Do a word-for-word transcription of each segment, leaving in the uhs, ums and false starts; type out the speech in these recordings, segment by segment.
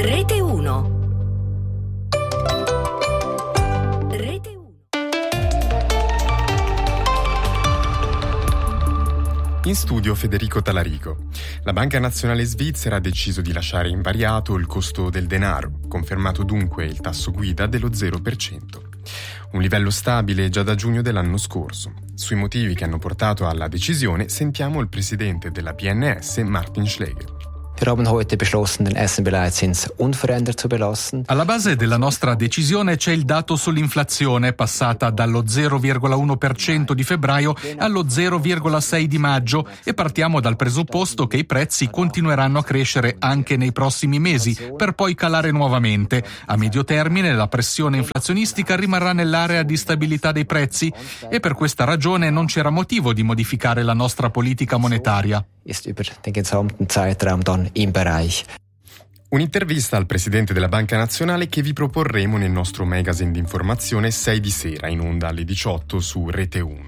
Rete uno. Rete uno. In studio Federico Talarico. La Banca Nazionale Svizzera ha deciso di lasciare invariato il costo del denaro, confermato dunque il tasso guida dello zero per cento. Un livello stabile già da giugno dell'anno scorso. Sui motivi che hanno portato alla decisione sentiamo il presidente della B N S, Martin Schlegel. Wir haben heute beschlossen, den ersten Beleihzins unverändert zu belassen. Alla base della nostra decisione c'è il dato sull'inflazione, passata dallo zero virgola uno per cento di febbraio allo zero virgola sei di maggio, e partiamo dal presupposto che i prezzi continueranno a crescere anche nei prossimi mesi, per poi calare nuovamente. A medio termine la pressione inflazionistica rimarrà nell'area di stabilità dei prezzi, e per questa ragione non c'era motivo di modificare la nostra politica monetaria. Ist über den gesamten Zeitraum dann im Bereich. Un'intervista al presidente della Banca Nazionale che vi proporremo nel nostro magazine di informazione sei di sera, in onda alle diciotto su Rete uno.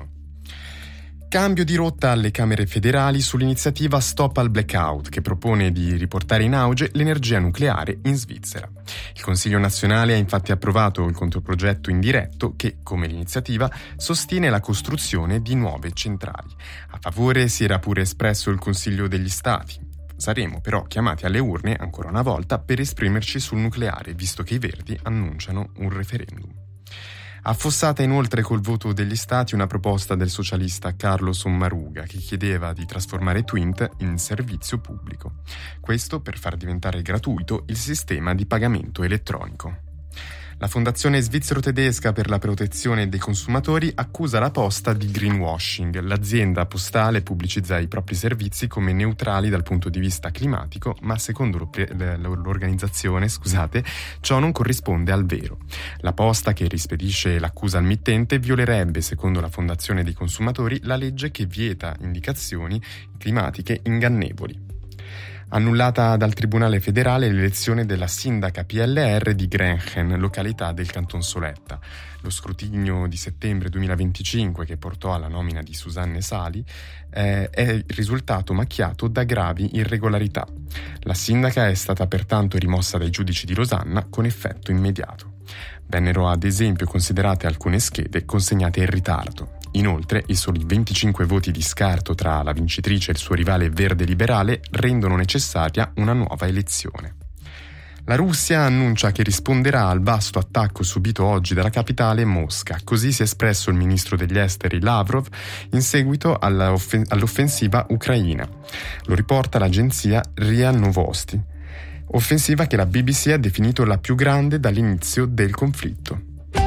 Cambio di rotta alle Camere federali sull'iniziativa Stop al Blackout, che propone di riportare in auge l'energia nucleare in Svizzera. Il Consiglio nazionale ha infatti approvato il controprogetto indiretto che, come l'iniziativa, sostiene la costruzione di nuove centrali. A favore si era pure espresso il Consiglio degli Stati. Saremo però chiamati alle urne ancora una volta per esprimerci sul nucleare, visto che i Verdi annunciano un referendum. Affossata inoltre col voto degli Stati una proposta del socialista Carlo Sommaruga che chiedeva di trasformare Twint in servizio pubblico. Questo per far diventare gratuito il sistema di pagamento elettronico. La Fondazione svizzero-tedesca per la protezione dei consumatori accusa la Posta di greenwashing. L'azienda postale pubblicizza i propri servizi come neutrali dal punto di vista climatico, ma secondo l'organizzazione, scusate, ciò non corrisponde al vero. La Posta, che rispedisce l'accusa al mittente, violerebbe, secondo la Fondazione dei consumatori, la legge che vieta indicazioni climatiche ingannevoli. Annullata dal Tribunale federale l'elezione della sindaca P L R di Grenchen, località del Canton Soletta. Lo scrutinio di settembre duemilaventicinque, che portò alla nomina di Susanne Sali, eh, è risultato macchiato da gravi irregolarità. La sindaca è stata pertanto rimossa dai giudici di Losanna con effetto immediato. Vennero ad esempio considerate alcune schede consegnate in ritardo. Inoltre, i soli venticinque voti di scarto tra la vincitrice e il suo rivale verde liberale rendono necessaria una nuova elezione. La Russia annuncia che risponderà al vasto attacco subito oggi dalla capitale Mosca. Così si è espresso il ministro degli esteri Lavrov in seguito all'offensiva ucraina. Lo riporta l'agenzia R I A Novosti. Offensiva che la B B C ha definito la più grande dall'inizio del conflitto.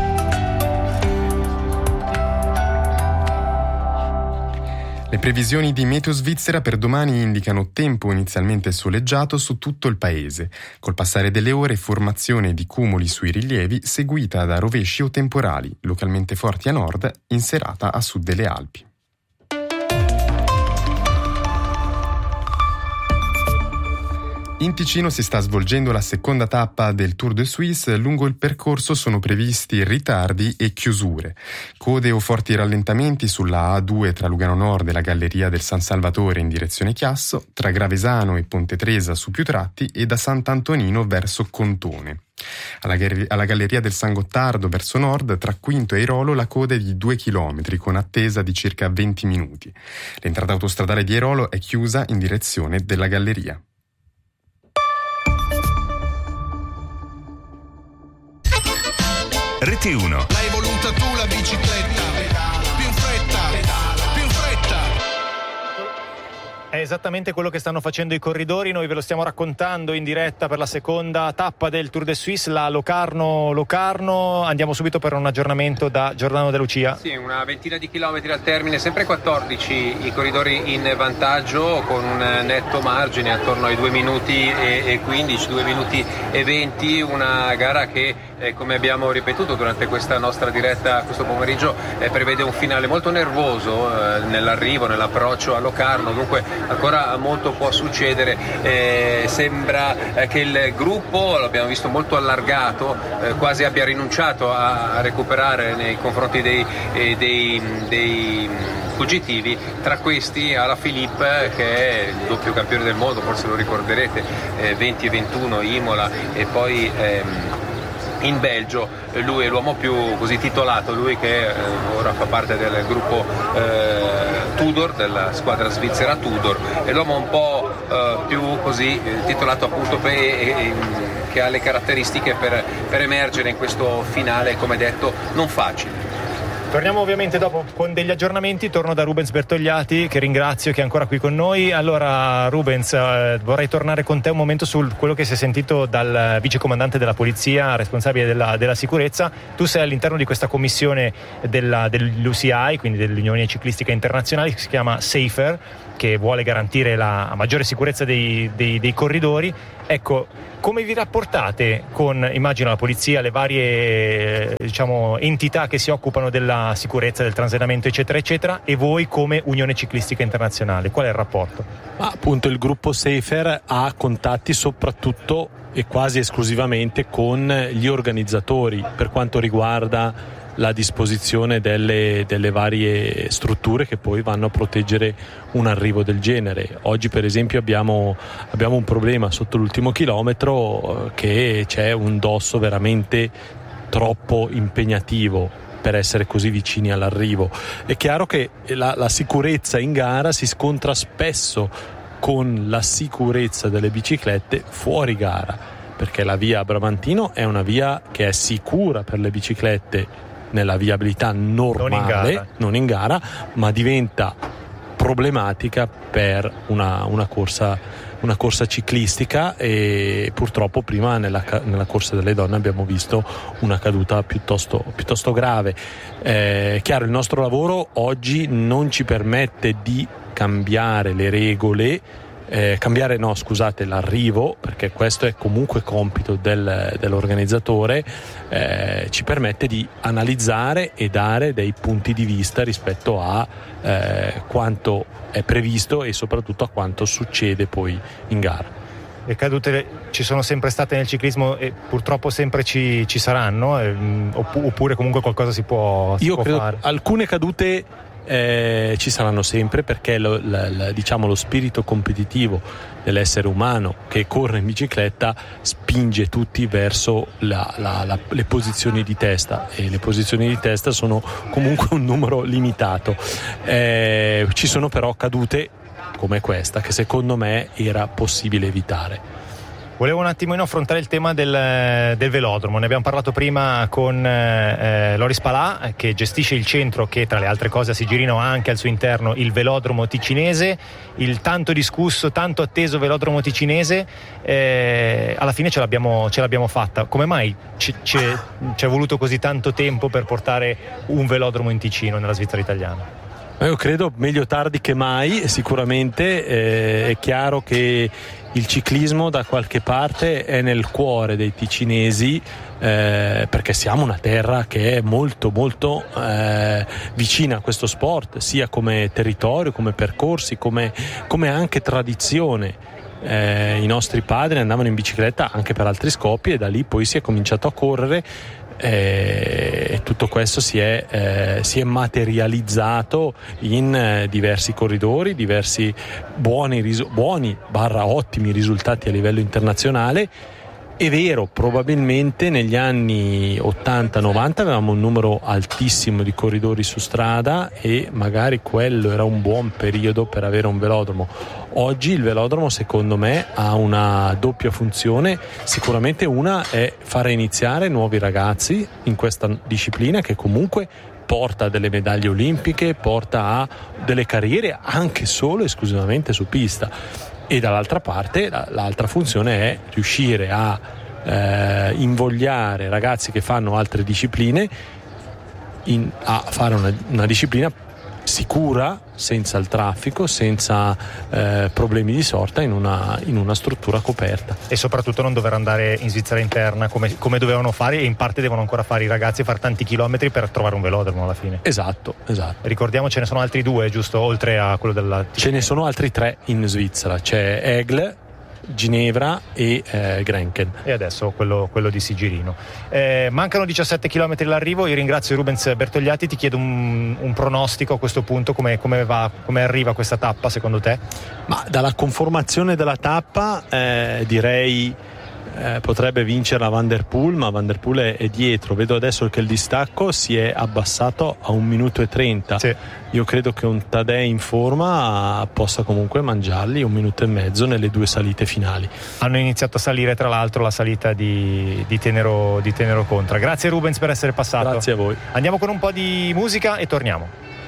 Le previsioni di Meteo Svizzera per domani indicano tempo inizialmente soleggiato su tutto il paese, col passare delle ore formazione di cumuli sui rilievi seguita da rovesci o temporali, localmente forti a nord, in serata a sud delle Alpi. In Ticino si sta svolgendo la seconda tappa del Tour de Suisse. Lungo il percorso sono previsti ritardi e chiusure. Code o forti rallentamenti sulla A due tra Lugano Nord e la Galleria del San Salvatore in direzione Chiasso, tra Gravesano e Ponte Tresa su più tratti e da Sant'Antonino verso Contone. Alla, alla Galleria del San Gottardo verso nord, tra Quinto e Airolo, la coda è di due chilometri con attesa di circa venti minuti. L'entrata autostradale di Airolo è chiusa in direzione della Galleria. Rete uno. L'hai voluta tu la bicicletta? Pedala, più in fretta, pedala, più in fretta. È esattamente quello che stanno facendo i corridori, noi ve lo stiamo raccontando in diretta per la seconda tappa del Tour de Suisse, la Locarno-Locarno. Andiamo subito per un aggiornamento da Giordano De Lucia. Sì, una ventina di chilometri al termine, sempre quattordici i corridori in vantaggio con un netto margine attorno ai due minuti e quindici, due minuti e venti, una gara che eh, come abbiamo ripetuto durante questa nostra diretta questo pomeriggio eh, prevede un finale molto nervoso eh, nell'arrivo, nell'approccio a Locarno, dunque ancora molto può succedere. Eh, sembra eh, che il gruppo, l'abbiamo visto molto allargato, eh, quasi abbia rinunciato a, a recuperare nei confronti dei, eh, dei, dei fuggitivi, tra questi Alaphilippe, che è il doppio campione del mondo, forse lo ricorderete, eh, venti e ventuno Imola e poi ehm, in Belgio. Lui è l'uomo più così titolato, lui che eh, ora fa parte del gruppo eh, Tudor, della squadra svizzera Tudor, è l'uomo un po' eh, più così eh, titolato appunto per, eh, eh, che ha le caratteristiche per, per emergere in questo finale, come detto, non facile. Torniamo ovviamente dopo con degli aggiornamenti, torno da Rubens Bertogliati, che ringrazio, che è ancora qui con noi. Allora Rubens, eh, vorrei tornare con te un momento su quello che si è sentito dal vicecomandante della polizia, responsabile della, della sicurezza. Tu sei all'interno di questa commissione della, dell'U C I, quindi dell'Unione Ciclistica Internazionale, che si chiama SAFER, che vuole garantire la maggiore sicurezza dei, dei, dei corridori. Ecco, come vi rapportate con, immagino, la polizia, le varie diciamo entità che si occupano della sicurezza, del transennamento, eccetera eccetera, e voi come Unione Ciclistica Internazionale, qual è il rapporto? Ah, appunto il gruppo SAFER ha contatti soprattutto e quasi esclusivamente con gli organizzatori per quanto riguarda la disposizione delle, delle varie strutture che poi vanno a proteggere un arrivo del genere. Oggi per esempio abbiamo, abbiamo un problema sotto l'ultimo chilometro, che c'è un dosso veramente troppo impegnativo per essere così vicini all'arrivo. È chiaro che la, la sicurezza in gara si scontra spesso con la sicurezza delle biciclette fuori gara, perché la via Bramantino è una via che è sicura per le biciclette nella viabilità normale, non in gara, non in gara ma diventa problematica per una, una corsa una corsa ciclistica, e purtroppo prima nella, nella corsa delle donne abbiamo visto una caduta piuttosto, piuttosto grave. È chiaro, il nostro lavoro oggi non ci permette di cambiare le regole, Eh, cambiare no scusate l'arrivo, perché questo è comunque compito del, dell'organizzatore, eh, ci permette di analizzare e dare dei punti di vista rispetto a eh, quanto è previsto e soprattutto a quanto succede poi in gara. Le cadute ci sono sempre state nel ciclismo e purtroppo sempre ci, ci saranno, eh, oppure comunque qualcosa si può, si Io può credo fare? Alcune cadute Eh, ci saranno sempre, perché lo, la, la, diciamo lo spirito competitivo dell'essere umano che corre in bicicletta spinge tutti verso la, la, la, le posizioni di testa, e le posizioni di testa sono comunque un numero limitato. Eh, ci sono però cadute come questa che secondo me era possibile evitare. Volevo un attimino affrontare il tema del, del velodromo. Ne abbiamo parlato prima con eh, Loris Palà, che gestisce il centro che tra le altre cose a Sigirino ha anche al suo interno il velodromo ticinese, il tanto discusso, tanto atteso velodromo ticinese. Eh, alla fine ce l'abbiamo, ce l'abbiamo fatta. Come mai ci è voluto così tanto tempo per portare un velodromo in Ticino, nella Svizzera italiana? Io credo meglio tardi che mai, sicuramente. Eh, è chiaro che il ciclismo da qualche parte è nel cuore dei ticinesi, eh, perché siamo una terra che è molto molto eh, vicina a questo sport, sia come territorio, come percorsi, come, come anche tradizione. Eh, I nostri padri andavano in bicicletta anche per altri scopi e da lì poi si è cominciato a correre. E tutto questo si è, eh, si è materializzato in eh, diversi corridori, diversi buoni, risu- buoni barra ottimi risultati a livello internazionale. È vero, probabilmente negli anni ottanta novanta avevamo un numero altissimo di corridori su strada e magari quello era un buon periodo per avere un velodromo. Oggi il velodromo secondo me ha una doppia funzione. Sicuramente una è fare iniziare nuovi ragazzi in questa disciplina che comunque porta a delle medaglie olimpiche, porta a delle carriere anche solo esclusivamente su pista. E dall'altra parte l'altra funzione è riuscire a eh, invogliare ragazzi che fanno altre discipline in, a fare una, una disciplina sicura, senza il traffico, senza eh, problemi di sorta, in una, in una struttura coperta. E soprattutto non dover andare in Svizzera interna come, come dovevano fare, e in parte devono ancora fare i ragazzi, fare tanti chilometri per trovare un velodromo alla fine. Esatto, esatto. Ricordiamo ce ne sono altri due, giusto? Oltre a quello della... Ce ne sono altri tre in Svizzera. C'è Egle, Ginevra e eh, Grenchen. E adesso quello, quello di Sigirino. Eh, mancano diciassette chilometri all'arrivo. Io ringrazio Rubens Bertogliati, ti chiedo un, un pronostico a questo punto, come, come va, come arriva questa tappa secondo te? Ma dalla conformazione della tappa eh, direi eh, potrebbe vincere la Van der Poel, ma Van der Poel è, è dietro. Vedo adesso che il distacco si è abbassato a un minuto e trenta. Sì. Io credo che un Tadej in forma possa comunque mangiarli un minuto e mezzo nelle due salite finali. Hanno iniziato a salire tra l'altro la salita di, di, Tenero, di Tenero Contra. Grazie Rubens per essere passato. Grazie a voi. Andiamo con un po' di musica e torniamo.